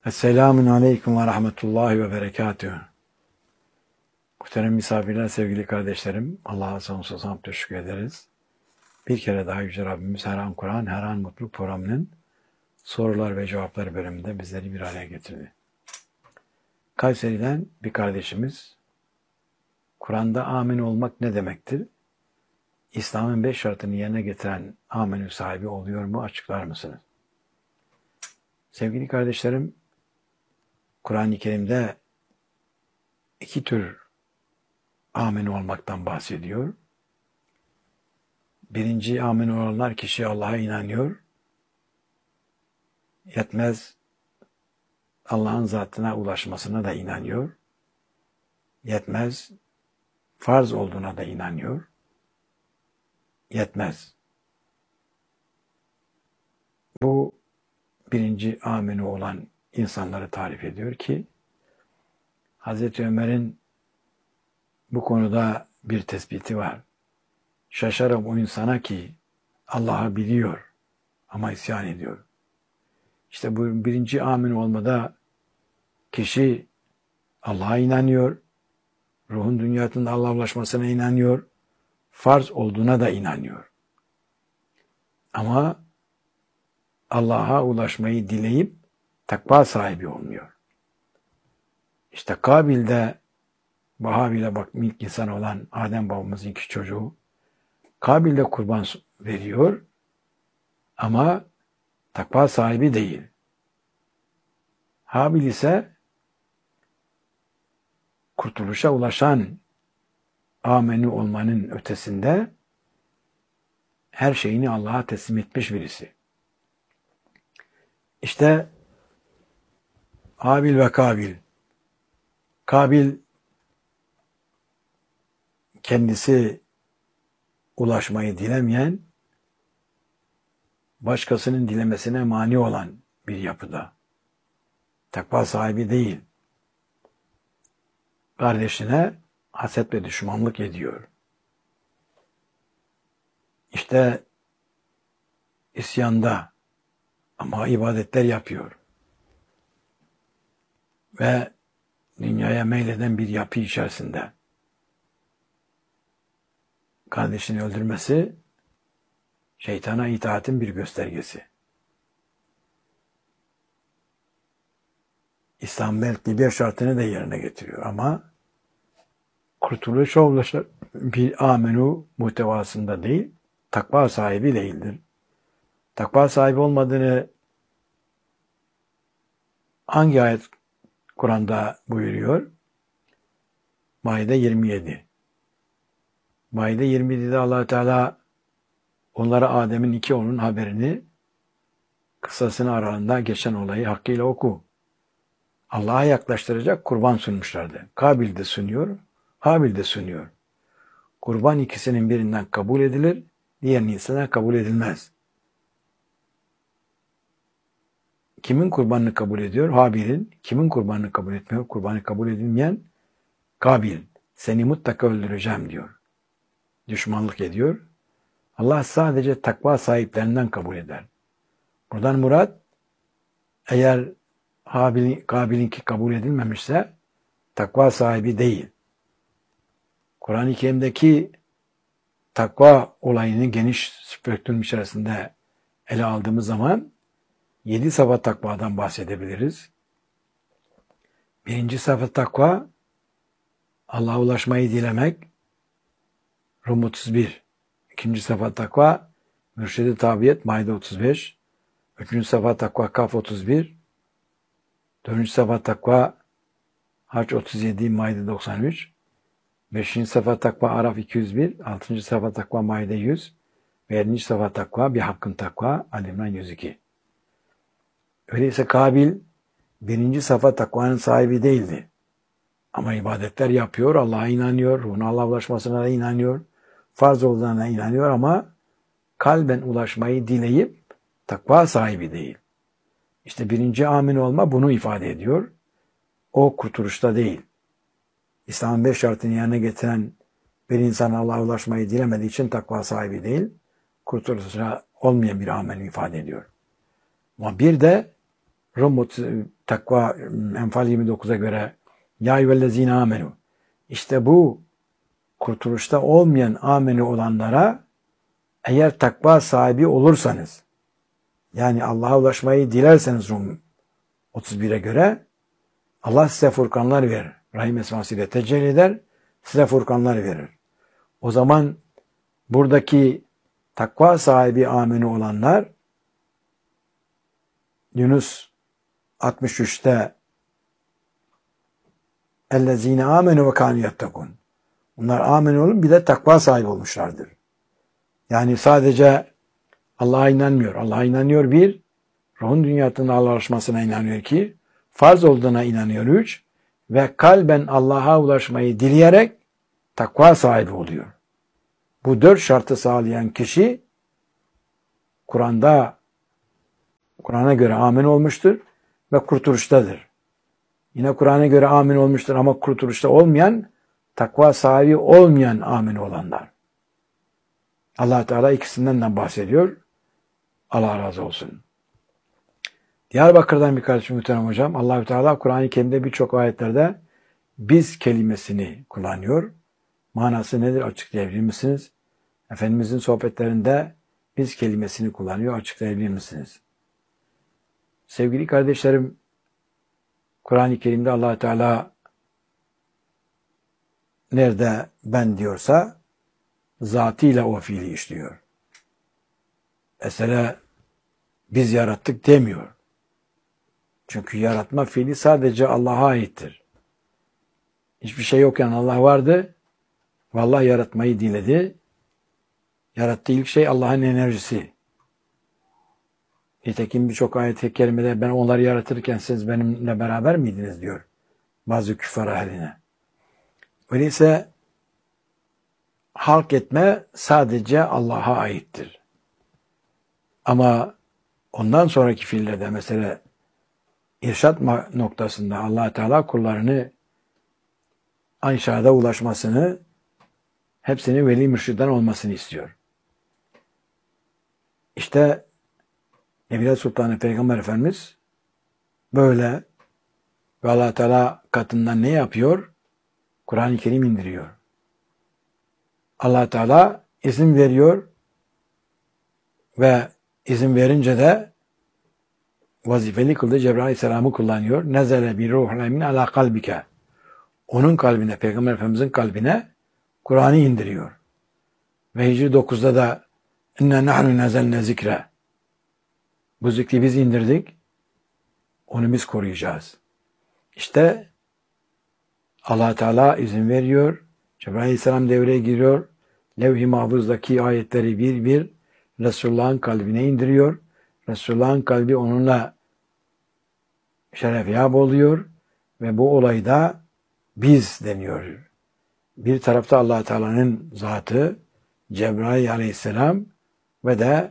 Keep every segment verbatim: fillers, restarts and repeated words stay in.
Esselamun Aleyküm ve Rahmetullahi ve Berekatühü. Muhterem misafirler, sevgili kardeşlerim, Allah'a sonsuz hamd teşekkür ederiz. Bir kere daha Yüce Rabbimiz her an Kur'an, her an Mutluluk programının sorular ve cevaplar bölümünde bizleri bir araya getirdi. Kayseri'den bir kardeşimiz, Kur'an'da amin olmak ne demektir? İslam'ın beş şartını yerine getiren amenü sahibi oluyor mu? Açıklar mısınız? Sevgili kardeşlerim, Kur'an-ı Kerim'de iki tür amin olmaktan bahsediyor. Birinci amin olanlar kişi Allah'a inanıyor. Yetmez, Allah'ın zatına ulaşmasına da inanıyor. Yetmez, farz olduğuna da inanıyor. Yetmez. Bu birinci amini olan insanları tarif ediyor ki Hazreti Ömer'in bu konuda bir tespiti var. Şaşarım o insana ki Allah'ı biliyor ama isyan ediyor. İşte bu birinci amin olmada kişi Allah'a inanıyor, ruhun dünyasında Allah'a ulaşmasına inanıyor, farz olduğuna da inanıyor. Ama Allah'a ulaşmayı dileyip takva sahibi olmuyor. İşte Kabil'de Bahabil'e bak ilk insan olan Adem babamızın iki çocuğu Kabil'de kurban veriyor ama takva sahibi değil. Habil ise kurtuluşa ulaşan ameni olmanın ötesinde her şeyini Allah'a teslim etmiş birisi. İşte Habil ve Kabil. Kabil kendisi ulaşmayı dilemeyen, başkasının dilemesine mani olan bir yapıda. Takva sahibi değil. Kardeşine haset ve düşmanlık ediyor. İşte isyanda ama ibadetler yapıyor. Ve dünyaya meyleden bir yapı içerisinde. Kardeşini öldürmesi şeytana itaatin bir göstergesi. İslam belki bir şartını da yerine getiriyor ama kurtuluşa ulaşan bir amenu muhtevasında değil, takva sahibi değildir. Takva sahibi olmadığını hangi ayet Kur'an'da buyuruyor? Maide yirmi yedi. Maide yirmi yedide Allah Teala onlara Adem'in iki oğlunun haberini, kıssasını aralarında geçen olayı hakkıyla oku. Allah'a yaklaştıracak kurban sunmuşlardı. Kabil de sunuyor, Habil de sunuyor. Kurban ikisinin birinden kabul edilir, diğerinin ise kabul edilmez. Kimin kurbanını kabul ediyor? Habil'in. Kimin kurbanını kabul etmiyor? Kurbanı kabul edilmeyen Kabil. Seni mutlaka öldüreceğim diyor. Düşmanlık ediyor. Allah sadece takva sahiplerinden kabul eder. Buradan murat, eğer Habil, Kabil'inki kabul edilmemişse takva sahibi değil. Kur'an-ı Kerim'deki takva olayını geniş spektrum içerisinde ele aldığımız zaman yedi sıfat takvadan bahsedebiliriz. Birinci sıfat takva, Allah'a ulaşmayı dilemek, Rum otuz bir. İkinci sıfat takva, Mürşid-i Tabiyet, Maide otuz beş. Üçüncü sıfat takva, Kaf otuz bir. Dördüncü sıfat takva, Hac otuz yedi, Maide doksan üç. Beşinci sıfat takva, Araf iki yüz bir. Altıncı sıfat takva, Maide yüz. Ve yedinci sıfat takva, Bir Hakkın Takva, Ali İmran yüz iki. Öyleyse Kabil, birinci sıfat takvanın sahibi değildi. Ama ibadetler yapıyor, Allah'a inanıyor, ruhuna Allah'a ulaşmasına da inanıyor, farz olduğuna inanıyor ama kalben ulaşmayı dileyip takva sahibi değil. İşte birinci amin olma bunu ifade ediyor. O kurtuluşta değil. İslam'ın beş şartını yerine getiren bir insan Allah'a ulaşmayı dilemediği için takva sahibi değil, kurtuluşa olmayan bir amel ifade ediyor. Ama bir de Rum takva Enfal yirmi dokuza göre ya eyyühellezine amenu. İşte bu kurtuluşta olmayan ameni olanlara eğer takva sahibi olursanız, yani Allah'a ulaşmayı dilerseniz Rum otuz bire göre Allah size furkanlar verir. Rahim esmasıyla tecelli eder, size furkanlar verir. O zaman buradaki takva sahibi ameni olanlar Yunus altmış üçte ellezine amenu ve kânû yettekûn. Bunlar ameni olup bir de takva sahibi olmuşlardır. Yani sadece Allah'a inanmıyor. Allah'a inanıyor bir, ruhun dünyasında Allah'a ulaşmasına inanıyor iki, farz olduğuna inanıyor üç ve kalben Allah'a ulaşmayı dileyerek takva sahibi oluyor. Bu dört şartı sağlayan kişi Kur'an'da Kur'an'a göre amin olmuştur ve kurtuluştadır. Yine Kur'an'a göre amin olmuştur ama kurtuluşta olmayan, takva sahibi olmayan amin olanlar. Allah Teala ikisinden de bahsediyor. Allah razı olsun. Diyarbakır'dan bir kardeşim muhterem hocam. Allah Teala Kur'an-ı Kerim'de birçok ayetlerde biz kelimesini kullanıyor. Manası nedir açıklayabilir misiniz? Efendimizin sohbetlerinde biz kelimesini kullanıyor. Açıklayabilir misiniz? Sevgili kardeşlerim, Kur'an-ı Kerim'de Allah Teala nerede ben diyorsa zatıyla o fiili işliyor. Mesela biz yarattık demiyor. Çünkü yaratma fiili sadece Allah'a aittir. Hiçbir şey yokken Allah vardı. Vallahi yaratmayı diledi. Yarattığı ilk şey Allah'ın enerjisi. Nitekim birçok ayet-i kerimede ben onları yaratırken siz benimle beraber miydiniz diyor. Bazı küffar haline. Öyleyse halk etme sadece Allah'a aittir. Ama ondan sonraki fiillerde mesela irşat noktasında Allah Teala kullarını aşağıda ulaşmasını, hepsinin veli mürşidden olmasını istiyor. İşte Nebiler Sultanı Peygamber Efendimiz böyle ve Allah Teala katından ne yapıyor? Kur'an-ı Kerim indiriyor. Allah Teala izin veriyor ve izin verince de vazifeli kıldığı Cebrail Aleyhisselam'ı kullanıyor. Nezele bir ruhul emin ala kalbike. Onun kalbine, Peygamber Efendimiz'in kalbine Kur'an'ı indiriyor. Ve Hicri dokuzda da inne nahnu nezelne zikre. Bu zikri biz indirdik. Onu biz koruyacağız. İşte Allah Teala izin veriyor. Cebrail Aleyhisselam devreye giriyor. Levh-i Mahfuz'daki ayetleri bir bir Resulullah'ın kalbine indiriyor. Resulullah'ın kalbi onunla şerefyab oluyor ve bu olayda biz deniyor. Bir tarafta Allah Teala'nın zatı Cebrail Aleyhisselam ve de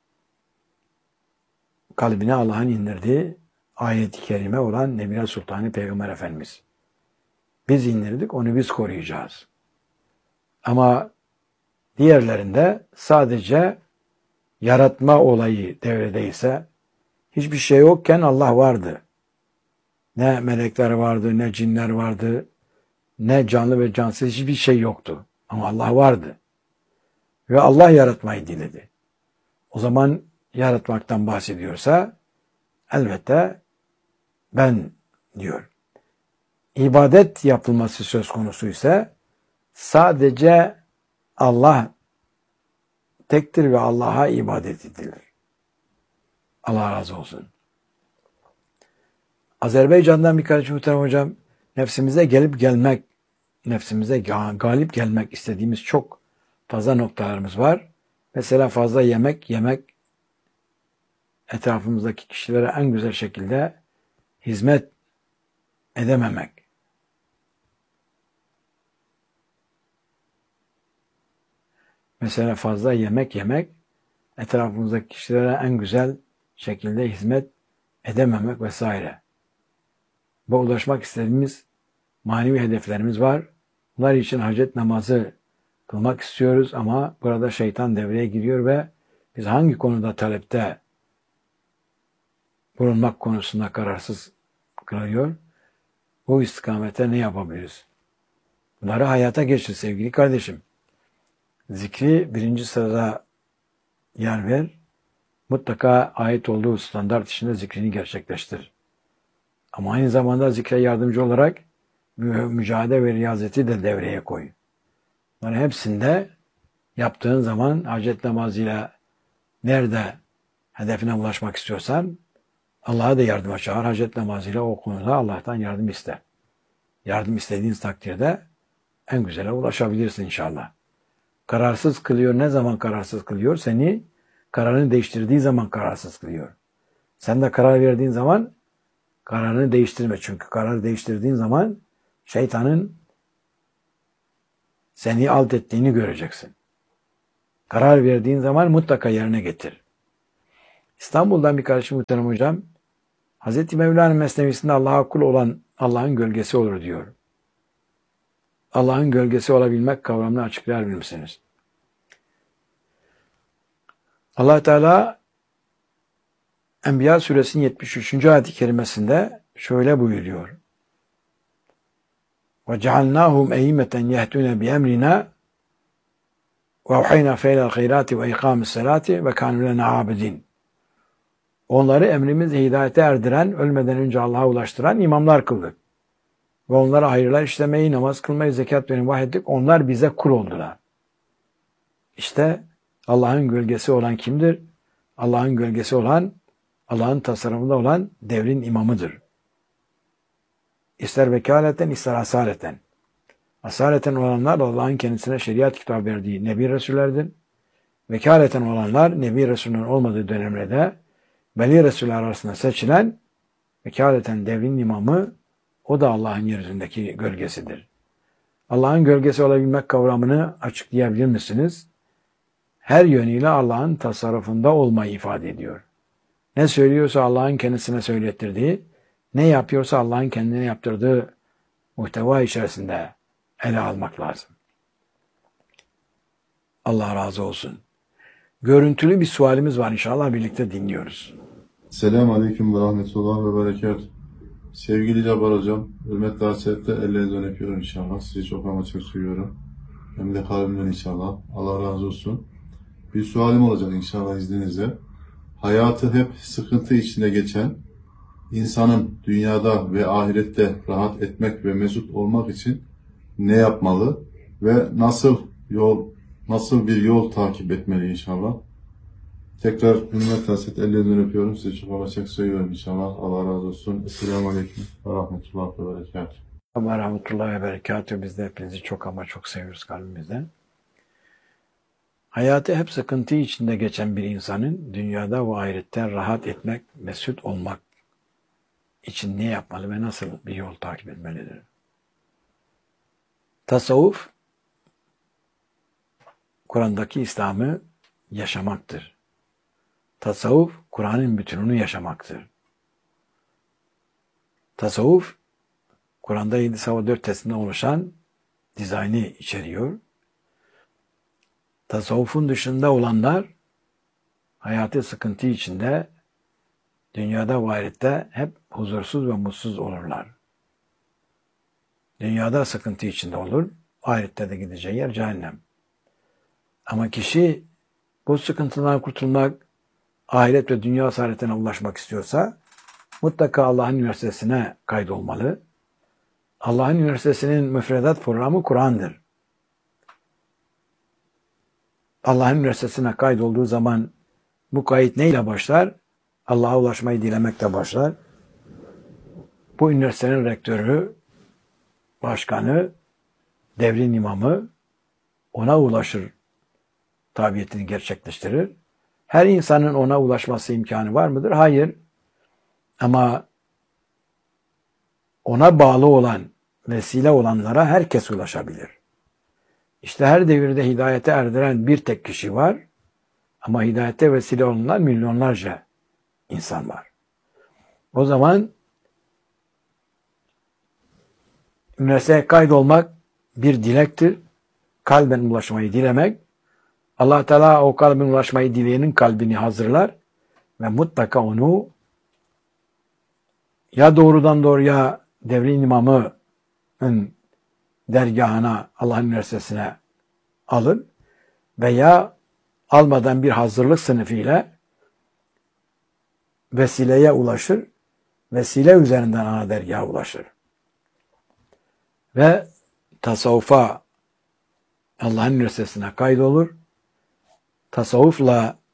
kalbine Allah'ın indirdiği ayet-i kerime olan Nebiler Sultanı Peygamber Efendimiz. Biz indirdik, onu biz koruyacağız. Ama diğerlerinde sadece yaratma olayı devredeyse, hiçbir şey yokken Allah vardı. Ne melekler vardı, ne cinler vardı, ne canlı ve cansız hiçbir şey yoktu. Ama Allah vardı. Ve Allah yaratmayı diledi. O zaman yaratmaktan bahsediyorsa elbette ben diyor. İbadet yapılması söz konusu ise sadece Allah tektir ve Allah'a ibadet edilir. Allah razı olsun. Azerbaycan'dan bir kardeşim muhterem hocam, nefsimize gelip gelmek, nefsimize galip gelmek istediğimiz çok fazla noktalarımız var. Mesela fazla yemek, yemek etrafımızdaki kişilere en güzel şekilde hizmet edememek. Mesela fazla yemek yemek, etrafımızdaki kişilere en güzel şekilde hizmet edememek vesaire. Bu ulaşmak istediğimiz manevi hedeflerimiz var. Bunlar için hacet namazı kılmak istiyoruz ama burada şeytan devreye giriyor ve biz hangi konuda talepte bulunmak konusunda kararsız kılıyor. Bu istikamete ne yapabiliriz? Bunları hayata geçir sevgili kardeşim. Zikri birinci sırada yer ver. Mutlaka ait olduğu standart içinde zikrini gerçekleştir. Ama aynı zamanda zikre yardımcı olarak mücadele ve riyazeti de devreye koy. Bunların hepsinde yaptığın zaman hacet namazıyla nerede hedefine ulaşmak istiyorsan Allah'a da yardıma çağır. Hacet namazıyla o konuda Allah'tan yardım iste. Yardım istediğiniz takdirde en güzele ulaşabilirsin inşallah. Kararsız kılıyor. Ne zaman kararsız kılıyor? Seni kararını değiştirdiği zaman kararsız kılıyor. Sen de karar verdiğin zaman kararını değiştirme. Çünkü kararı değiştirdiğin zaman şeytanın seni alt ettiğini göreceksin. Karar verdiğin zaman mutlaka yerine getir. İstanbul'dan bir kardeşim muhterem hocam, Hazreti Mevla'nın mesnevisinde Allah'a kul olan Allah'ın gölgesi olur diyor. Allah'ın gölgesi olabilmek kavramını açıklayabilir misiniz? Allah Teala Enbiya suresinin yetmiş üçüncü ayet-i kerimesinde şöyle buyuruyor. وَجَعَلْنَاهُمْ اَيِّمَّةً يَهْدُونَ بِأَمْرِنَا وَاَوْحَيْنَا فَيْلَ الْخَيْرَاتِ وَاِقَامِ السَّلَاتِ وَكَانُوا لَنَا عَابِدِينَ. Onları emrimizle hidayete erdiren, ölmeden önce Allah'a ulaştıran imamlar kıldık. Ve onlara hayırlar işlemeyi, namaz kılmayı, zekat vermeyi vahyettik. Onlar bize kul oldular. İşte Allah'ın gölgesi olan kimdir? Allah'ın gölgesi olan, Allah'ın tasarrufunda olan devrin imamıdır. İster vekaleten, ister asaleten. Asaleten olanlar Allah'ın kendisine şeriat kitabı verdiği Nebi Resullerdir. Vekaleten olanlar Nebi Resulünün olmadığı dönemlerde Veli Resuller arasında seçilen vekaleten devrin imamı, o da Allah'ın yeryüzündeki gölgesidir. Allah'ın gölgesi olabilmek kavramını açıklayabilir misiniz? Her yönüyle Allah'ın tasarrufunda olmayı ifade ediyor. Ne söylüyorsa Allah'ın kendisine söylettirdiği, ne yapıyorsa Allah'ın kendine yaptırdığı muhteva içerisinde ele almak lazım. Allah razı olsun. Görüntülü bir sualimiz var, inşallah birlikte dinliyoruz. Selamun Aleyküm ve Rahmetullah ve Berekat. Sevgili Cabbar Hocam, hürmetle hasretle ellerinizden öpüyorum inşallah. Sizi çok ama çok seviyorum. Hem de kalbimden inşallah. Allah razı olsun. Bir sualim olacak inşallah izninizle. Hayatı hep sıkıntı içinde geçen, insanın dünyada ve ahirette rahat etmek ve mesut olmak için ne yapmalı ve nasıl yol, nasıl bir yol takip etmeli inşallah. Tekrar hürmet hasret ellerinden öpüyorum. Sizi çok ama çok seviyorum inşallah. Allah razı olsun. Esselamu Aleyküm ve Rahmetullah ve Berekatuhu. Ve Rahmetullah ve Berekatuhu. Biz de hepinizi çok ama çok seviyoruz kalbimizden. Hayatı hep sıkıntı içinde geçen bir insanın dünyada ve ahirette rahat etmek, mesut olmak için ne yapmalı ve nasıl bir yol takip etmelidir? Tasavvuf, Kur'an'daki İslam'ı yaşamaktır. Tasavvuf, Kur'an'ın bütününü yaşamaktır. Tasavvuf, Kur'an'da yedi sava dört testinden oluşan dizaynı içeriyor. Tasavvufun dışında olanlar, hayatı sıkıntı içinde, dünyada ve ahirette hep huzursuz ve mutsuz olurlar. Dünyada sıkıntı içinde olur, ahirette de gideceği yer cehennem. Ama kişi bu sıkıntıdan kurtulmak, ahiret ve dünya saadetine ulaşmak istiyorsa mutlaka Allah'ın üniversitesine kaydolmalı. Allah'ın üniversitesinin müfredat programı Kur'an'dır. Allah'ın üniversitesine kaydolduğu zaman bu kayıt neyle başlar? Allah'a ulaşmayı dilemekle başlar. Bu üniversitenin rektörü, başkanı, devrin imamı ona ulaşır, tabiyetini gerçekleştirir. Her insanın ona ulaşması imkanı var mıdır? Hayır. Ama ona bağlı olan, vesile olanlara herkes ulaşabilir. İşte her devirde hidayete erdiren bir tek kişi var. Ama hidayete vesile olanlar milyonlarca insan var. O zaman üniversiteye kaydolmak bir dilektir. Kalben ulaşmayı dilemek. Allah Teala o kalben ulaşmayı dileyenin kalbini hazırlar ve mutlaka onu ya doğrudan doğruya devrin imamının dergahına, Allah'ın üniversitesine alın veya almadan bir hazırlık sınıfı ile vesileye ulaşır, vesile üzerinden ana dergaha ulaşır. Ve tasavvufa, Allah'ın üniversitesine kaydolur. Tasavvufla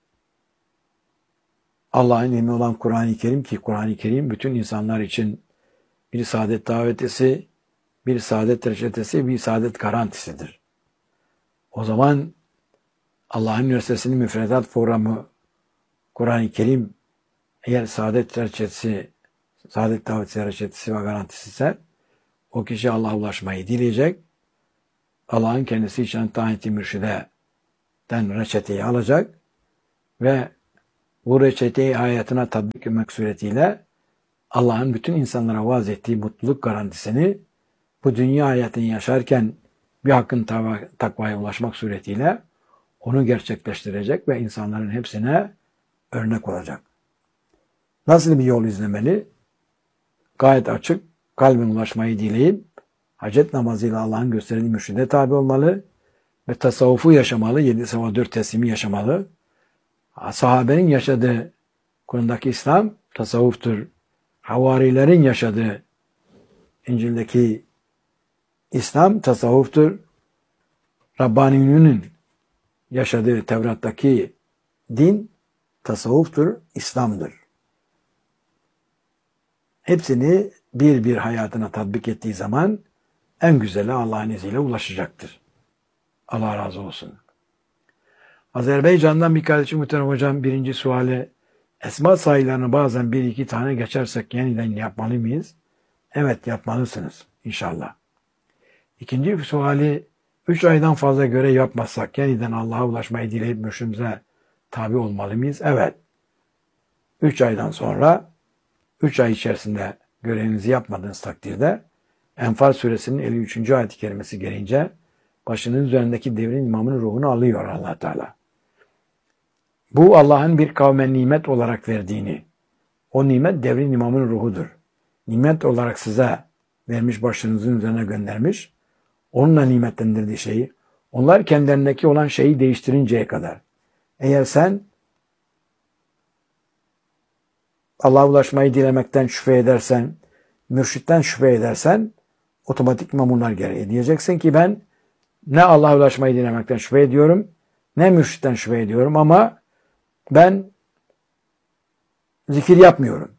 Allah'ın ilmi olan Kur'an-ı Kerim, ki Kur'an-ı Kerim bütün insanlar için bir saadet davetesi, bir saadet reçetesi, bir saadet garantisidir. O zaman Allah'ın üniversitesinin müfredat programı Kur'an-ı Kerim eğer saadet reçetesi, saadet davetesi reçetesi ve garantisi ise o kişi Allah'a ulaşmayı dileyecek. Allah'ın kendisi için tayin ettiği mürşideden reçeteyi alacak ve bu reçeteyi hayatına tatbik etmek suretiyle Allah'ın bütün insanlara vaaz ettiği mutluluk garantisini bu dünya hayatını yaşarken bir hakkın takvaya ulaşmak suretiyle onu gerçekleştirecek ve insanların hepsine örnek olacak. Nasıl bir yol izlemeli? Gayet açık, kalbin ulaşmayı dileyip hacet namazıyla Allah'ın gösterdiği mürşide tabi olmalı ve tasavvufu yaşamalı, yedi seva dört teslimi yaşamalı. Sahabenin yaşadığı konudaki İslam tasavvuftur. Havarilerin yaşadığı İncil'deki İslam tasavvuftur. Rabbani'nin yaşadığı Tevrat'taki din tasavvuftur, İslam'dır. Hepsini bir bir hayatına tatbik ettiği zaman en güzeli Allah'ın izniyle ulaşacaktır. Allah razı olsun. Azerbaycan'dan bir kardeşim muhterem hocam birinci suali, esma sayılarını bazen bir iki tane geçersek yeniden yapmalı mıyız? Evet, yapmalısınız inşallah. İkinci suali, üç aydan fazla görev yapmazsak yeniden Allah'a ulaşmayı dileyip mürşidimize tabi olmalı mıyız? Evet. Üç aydan sonra, üç ay içerisinde görevinizi yapmadığınız takdirde Enfal suresinin elli üçüncü ayet-i kerimesi gelince başının üzerindeki devrin imamının ruhunu alıyor Allah Teala. Bu Allah'ın bir kavme nimet olarak verdiğini, o nimet devrin imamının ruhudur. Nimet olarak size vermiş, başınızın üzerine göndermiş, onunla nimetlendirdiği şeyi, onlar kendilerindeki olan şeyi değiştirinceye kadar. Eğer sen Allah'a ulaşmayı dilemekten şüphe edersen, mürşitten şüphe edersen, otomatikman bunlar gereği. Diyeceksin ki ben ne Allah'a ulaşmayı dilemekten şüphe ediyorum, ne mürşitten şüphe ediyorum ama ben zikir yapmıyorum.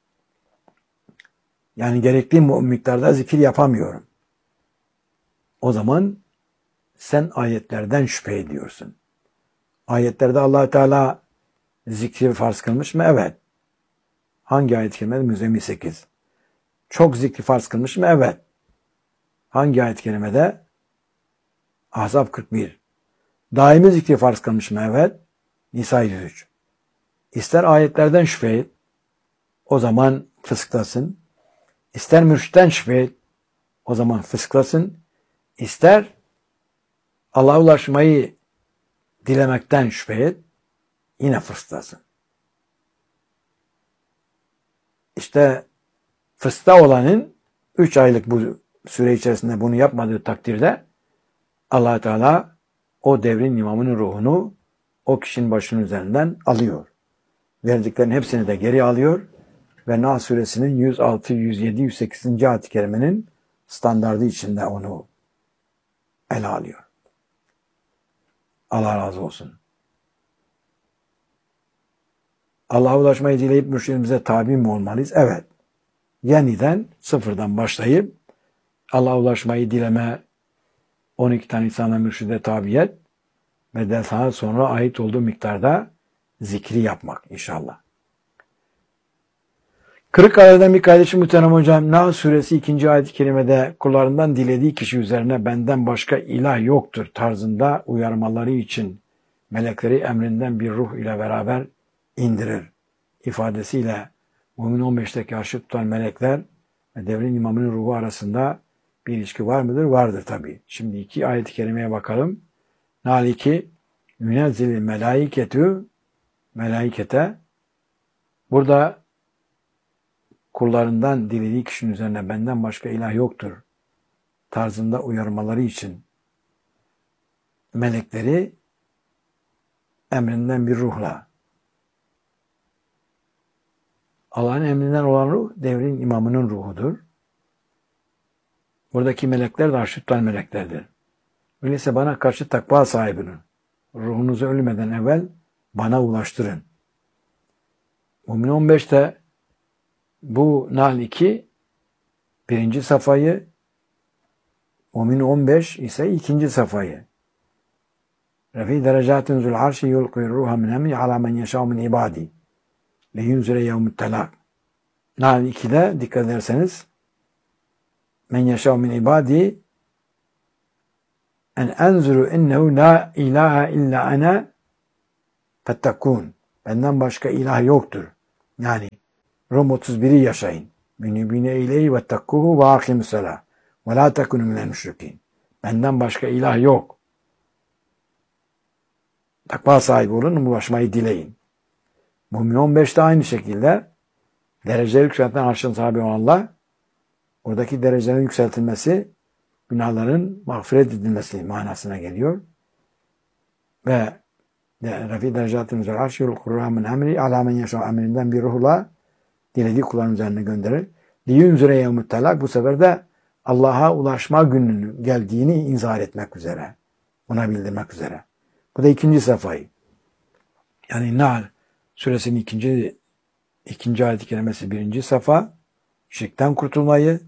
Yani gerekli miktarda zikir yapamıyorum. O zaman sen ayetlerden şüphe ediyorsun. Ayetlerde Allah Teala zikri farz kılmış mı? Evet. Hangi ayet-i kerimede? Müzzemmil sekiz. Çok zikri farz kılmış mı? Evet. Hangi ayet-i kerimede? Ahzab kırk bir. Daimi zikri farz kılmış mı? Evet. Nisa yüz üç. İster ayetlerden şüphe et, o zaman fısklasın. İster mürşitten şüphe et, o zaman fısklasın. İster Allah'a ulaşmayı dilemekten şüphe et, yine fısklasın. İşte fıska olanın üç aylık bu süre içerisinde bunu yapmadığı takdirde Allah Teala o devrin imamının ruhunu o kişinin başının üzerinden alıyor. Verdiklerinin hepsini de geri alıyor ve Nahl suresinin yüz altı, yüz yedi, yüz sekizinci ayet-i kerimenin standardı içinde onu ele alıyor. Allah razı olsun. Allah'a ulaşmayı dileyip mürşidimize tabi mi olmalıyız? Evet. Yeniden sıfırdan başlayıp Allah'a ulaşmayı dileme, on iki tane insana mürşide tabiyet ve de daha sonra ait olduğu miktarda zikri yapmak inşallah. Kırıkkale'den bir kardeşim muhterem hocam, Nahl suresi ikinci ayet-i kerimede kullarından dilediği kişi üzerine benden başka ilah yoktur tarzında uyarmaları için melekleri emrinden bir ruh ile beraber indirir ifadesiyle Mümin on beşteki aşık tutan melekler ve devrin imamının ruhu arasında bir ilişki var mıdır? Vardır tabii. Şimdi iki ayet-i kerimeye bakalım. Nahl iki Yünezzil melaiketü melaikete, burada kullarından dilediği kişinin üzerine benden başka ilah yoktur tarzında uyarmaları için melekleri emrinden bir ruhla, Allah'ın emrinden olan ruh devrin imamının ruhudur. Buradaki melekler de arş-ı tutan meleklerdir. Öyleyse bana karşı takva sahibinin ruhunuzu ölmeden evvel bana ulaştırın. Mümin on beşte bu Nahl iki birinci safayı, Mümin on beş ise ikinci safayı. Refi derecatin zul arşi yulqir ruha min emri ala men yeşâ min ibadi leyunzire yevmut telak. Nahl ikide dikkat ederseniz men yeşâ min ibadi en enzuru ennehu la ilahe illa ana fettekûn. Benden başka ilah yoktur. Yani Rum otuz biri yaşayın. Münibine ileyhi vettekûhu ve akimussalâh. Ve la tekunu minel müşrikîn. Benden başka ilah yok. Takva sahibi olun, ulaşmayı dileyin. Mümin on beşte aynı şekilde dereceyi yükselten arşın sahibi olan Allah, oradaki derecenin yükseltilmesi, günahların mağfiret edilmesi manasına geliyor. Ve Refi derecatın üzere arş yulqurruha min emri ala men yeşâ emrinden bir ruhla dilediği kulların üzerine gönderir. Liyunzire yevmut telak, bu sefer de Allah'a ulaşma gününün geldiğini inzar etmek üzere. Ona bildirmek üzere. Bu da ikinci safayı. Yani Nahl suresinin ikinci, ikinci ayet-i kerimesi birinci safa, şirkten kurtulmayı,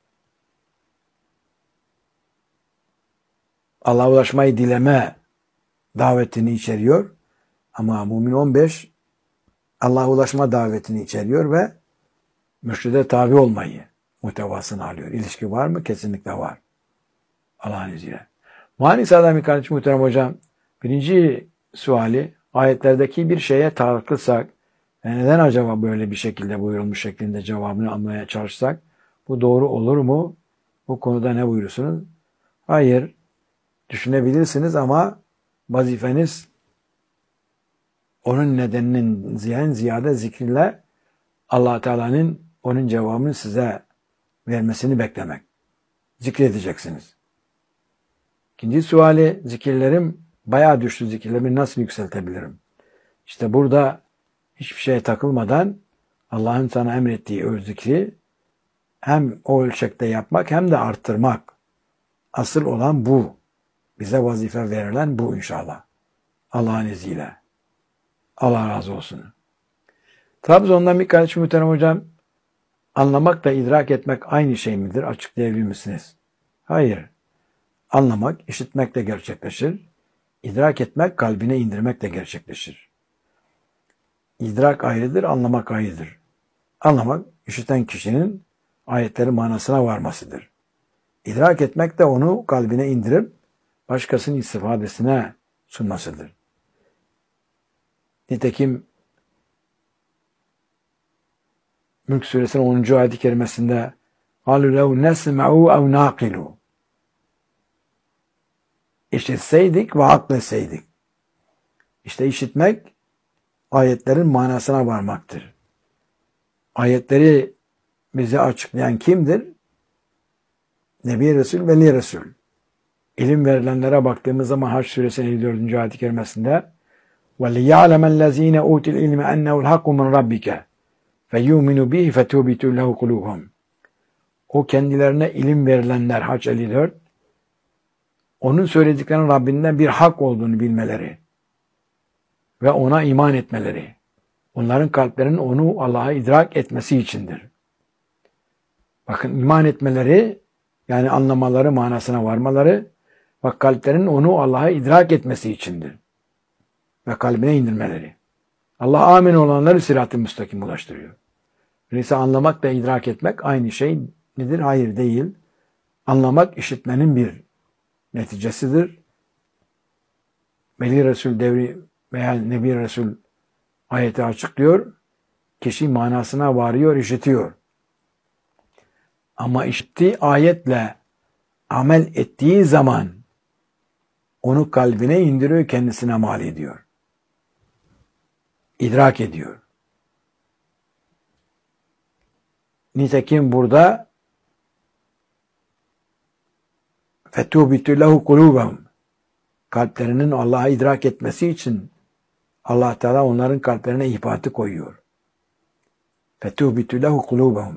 Allah'a ulaşmayı dileme davetini içeriyor. Ama Mümin on beş Allah'a ulaşma davetini içeriyor ve mürşide tabi olmayı muhtevasını alıyor. İlişki var mı? Kesinlikle var. Allah'ın izniyle. Muhannis Adami kardeşim muhterem hocam, birinci suali ayetlerdeki bir şeye takılsak ve neden acaba böyle bir şekilde buyurulmuş şeklinde cevabını almaya çalışsak bu doğru olur mu? Bu konuda ne buyurursunuz? Hayır. Düşünebilirsiniz ama vazifeniz onun nedeninin ziyan ziyade zikriyle Allah Teala'nın onun cevabını size vermesini beklemek. Zikredeceksiniz. İkinci suali, zikirlerim bayağı düştü, zikirlerimi nasıl yükseltebilirim? İşte burada hiçbir şeye takılmadan Allah'ın sana emrettiği o zikri hem o ölçekte yapmak hem de arttırmak. Asıl olan bu. Bize vazife verilen bu inşallah. Allah'ın izniyle. Allah razı olsun. Trabzon'dan bir kardeşim muhterem hocam, anlamakla idrak etmek aynı şey midir? Açıklayabilir misiniz? Hayır. Anlamak işitmekle gerçekleşir. İdrak etmek kalbine indirmekle gerçekleşir. İdrak ayrıdır, anlamak ayrıdır. Anlamak işiten kişinin ayetlerin manasına varmasıdır. İdrak etmek de onu kalbine indirip başkasının istifadesine sunmasıdır. Nitekim Mülk Suresinin onuncu ayet-i kerimesinde قَالُوا لَوْ نَسْمَعُوا اَوْ نَاقِلُوا İşitseydik ve akletseydik. İşte işitmek ayetlerin manasına varmaktır. Ayetleri bize açıklayan kimdir? Nebi Resul, Veli Resul. İlim verilenlere baktığımız zaman Hac Suresinin elli dördüncü ayet-i kerimesinde وَلِيَعْلَمَ الَّذ۪ينَ اُوتِ الْاِلْمَ اَنَّهُ الْحَقُّ مِنْ رَبِّكَ فَيُؤْمِنُوا بِهِ فَتُوبِتُوا لَهُ قُلُوبُهُمْ. O kendilerine ilim verilenler, Hac elli dört, onun söylediklerinin Rabbinden bir hak olduğunu bilmeleri ve ona iman etmeleri, onların kalplerinin onu Allah'a idrak etmesi içindir. Bakın, iman etmeleri, yani anlamaları, manasına varmaları ve kalplerinin onu Allah'a idrak etmesi içindir. Ve kalbine indirmeleri. Allah amin olanları sırat-ı müstakim ulaştırıyor. Öyleyse anlamak ve idrak etmek aynı şey nedir? Hayır, değil. Anlamak işitmenin bir neticesidir. Veli Resul devri veya Nebi Resul ayeti açıklıyor. Kişi manasına varıyor, işitiyor. Ama işittiği ayetle amel ettiği zaman onu kalbine indiriyor, kendisine mal ediyor. İdrak ediyor. Nitekim burada فَتُوبِتُ لَهُ قُلُوبَهُمْ kalplerinin Allah'ı idrak etmesi için Allah Teala onların kalplerine ihbatı koyuyor. فَتُوبِتُ لَهُ قُلُوبَهُمْ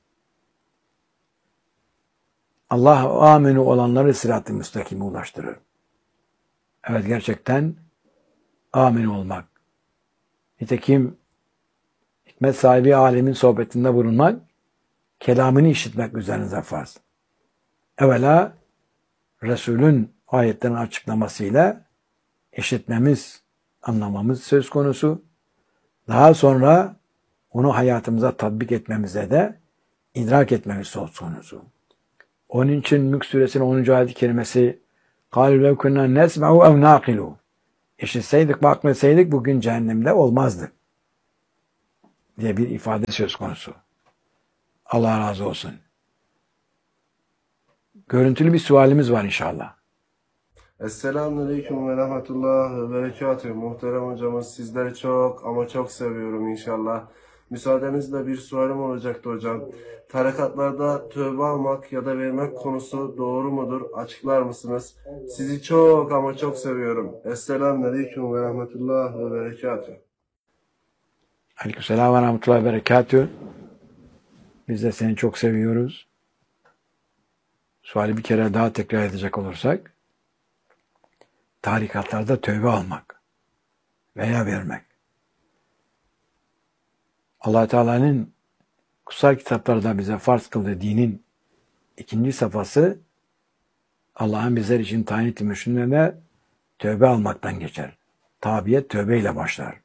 Allah aminu olanları sırat-ı müstakime ulaştırır. Evet, gerçekten amin olmak. Nitekim hikmet sahibi alemin sohbetinde bulunmak, kelamını işitmek üzerinize farz. Evvela Resul'ün ayetlerin açıklamasıyla işitmemiz, anlamamız söz konusu. Daha sonra onu hayatımıza tatbik etmemize de idrak etmemiz söz konusu. Onun için Mülk Suresinin onuncu ayet-i kerimesi قَالُوا لَوْ كُنَّا نَسْمَعُ اَوْ نَاقِلُوا İşitseydik, bakmasaydık bugün cehennemde olmazdık diye bir ifade söz konusu. Allah razı olsun. Görüntülü bir sualimiz var inşallah. Esselamun ve rahmetullah ve berekatuhu. Muhterem hocamız, sizleri çok ama çok seviyorum inşallah. Müsaadenizle bir sualim olacaktı hocam. Tarekatlarda tövbe almak ya da vermek konusu doğru mudur? Açıklar mısınız? Sizi çok ama çok seviyorum. Esselamun ve rahmetullah ve berekatuhu. Aleykümselam ve rahmetullah ve berekatuhu. Biz de seni çok seviyoruz. Suali bir kere daha tekrar edecek olursak, tarikatlarda tövbe almak veya vermek. Allah Teala'nın kutsal kitaplarda bize farz kıldığı dinin ikinci safhası, Allah'ın bizler için tayin ettiği müşriklere tövbe almaktan geçer. Tabiyet tövbe ile başlar.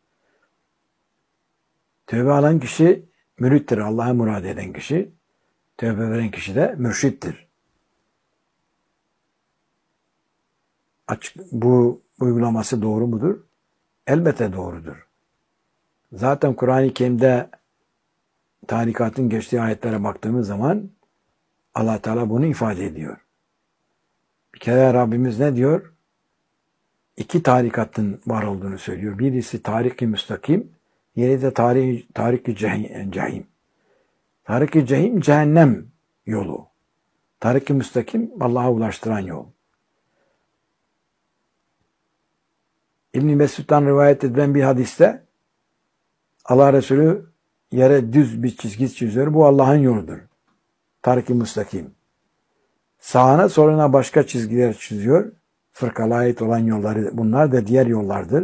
Tövbe alan kişi mürittir, Allah'a murad eden kişi. Tövbe veren kişi de mürşittir. Açık, bu uygulaması doğru mudur? Elbette doğrudur. Zaten Kur'an-ı Kerim'de tarikatın geçtiği ayetlere baktığımız zaman Allah Teala bunu ifade ediyor. Bir kere Rabbimiz ne diyor? İki tarikatın var olduğunu söylüyor. Birisi tarik-i müstakim, diğeri de tarik-i cehim. Tarik-i cehim cehennem yolu. Tarik-i müstakim Allah'a ulaştıran yol. İbn-i Mesud'dan rivayet edilen bir hadiste Allah Resulü yere düz bir çizgi çiziyor. Bu Allah'ın yoludur. Tarik-i müstakim. Sağına soluna başka çizgiler çiziyor. Fırkalara ait olan yolları, bunlar da diğer yollardır.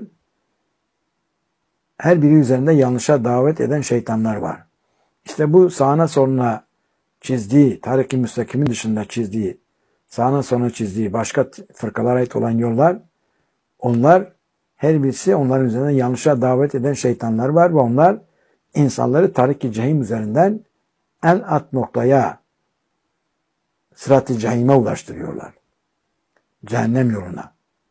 Her biri üzerinde yanlışa davet eden şeytanlar var. İşte bu sağına soluna çizdiği, tarik-i müstakimin dışında çizdiği, sağına soluna çizdiği başka fırkalara ait olan yollar, onlar her birisi onların üzerinde yanlışa davet eden şeytanlar var ve onlar insanları tarik-i cehim üzerinden en alt noktaya, sırat-ı cehime ulaştırıyorlar. Cehennem yoluna.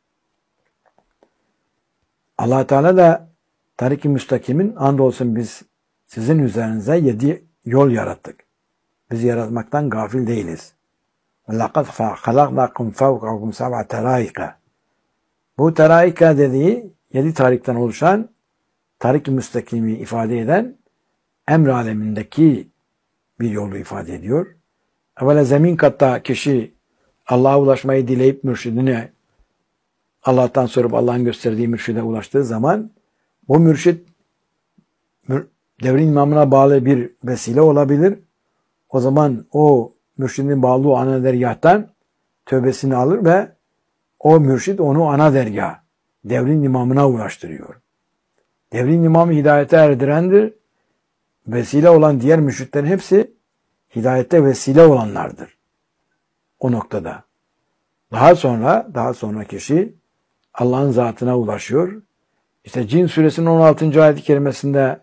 Allah Teala da tarik-i müstakimin, andolsun biz sizin üzerinize yedi yol yarattık. Biz yaratmaktan gafil değiliz. وَلَقَدْ خَلَقْنَاكُمْ فَوْقَكُمْ سَبْعَ تَرَائِقَ Bu teraika dediği yedi tarikten oluşan tarik-i müstakimi ifade eden emr alemindeki bir yolu ifade ediyor. Evvela zemin katta kişi Allah'a ulaşmayı dileyip mürşidine Allah'tan sorup Allah'ın gösterdiği mürşide ulaştığı zaman bu mürşid devrin imamına bağlı bir vesile olabilir. O zaman o mürşidin bağlı ana dergâhtan tövbesini alır ve o mürşid onu ana dergâh, devrin imamına ulaştırıyor. Devrin imamı hidayete erdirendir. Vesile olan diğer mürşitlerin hepsi hidayette vesile olanlardır. O noktada. Daha sonra, daha sonra kişi Allah'ın zatına ulaşıyor. İşte Cin suresinin on altıncı ayet-i kerimesinde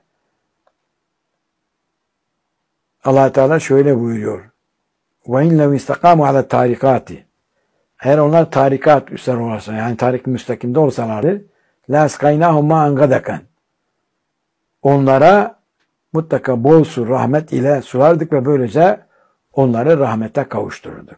Allah Teala şöyle buyuruyor. Ve in lev istakamu ala tarikati. Eğer onlar tarikat üzere olursa, yani tarik-i müstakimde olsalardı, la eskaynahum ma'an gadakan. Onlara mutlaka bol su, rahmet ile sulardık ve böylece onları rahmete kavuştururduk.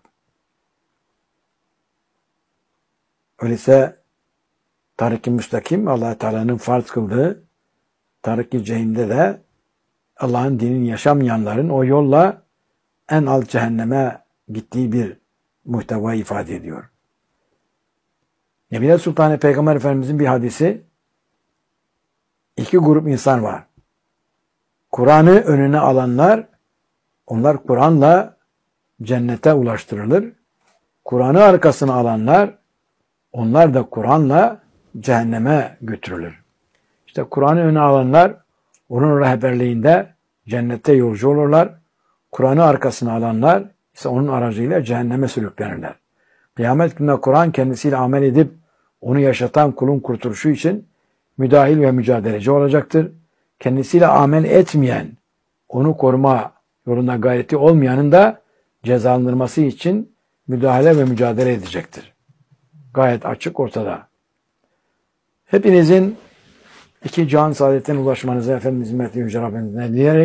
Öyleyse tarik-i müstakim Allah Teala'nın farz kıldığı tarik-i cehimde de Allah'ın dinini yaşamayanların o yolla en alt cehenneme gittiği bir muhteva ifade ediyor. Nebiler Sultanı Peygamber Efendimizin bir hadisi, iki grup insan var. Kur'an'ı önüne alanlar, onlar Kur'an'la cennete ulaştırılır. Kur'an'ı arkasına alanlar, onlar da Kur'an'la cehenneme götürülür. İşte Kur'an'ı öne alanlar, onun rehberliğinde cennette yolcu olurlar. Kur'an'ı arkasına alanlar ise onun aracıyla cehenneme sürüklenirler. Kıyamet gününe Kur'an kendisiyle amel edip onu yaşatan kulun kurtuluşu için müdahil ve mücadeleci olacaktır. Kendisiyle amel etmeyen, onu koruma yolunda gayreti olmayanın da cezalandırması için müdahale ve mücadele edecektir. Gayet açık ortada. Hepinizin iki can saadetine ulaşmanızı Efendimiz hizmeti Yüce Rabbimizden dileyerek